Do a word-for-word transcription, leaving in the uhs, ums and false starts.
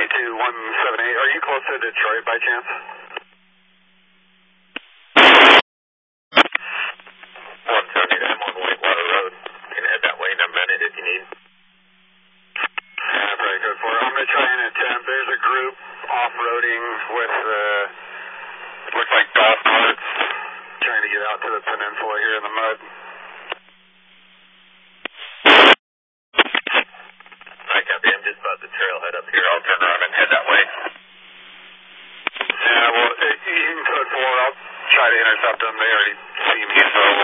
two one seven eight, are you close to Detroit by chance? one seventy, I'm on Whitewater Road. Can head that way in a minute if you need. Yeah, probably good for it. I'm going to try and attempt. There's a group off-roading with, uh, looks like golf carts, trying to get out to the peninsula here in the mud. I copy. I'm just about the trailhead up here. I'll turn around and head that way. Yeah, well, you can code four. I'll try to intercept them. They already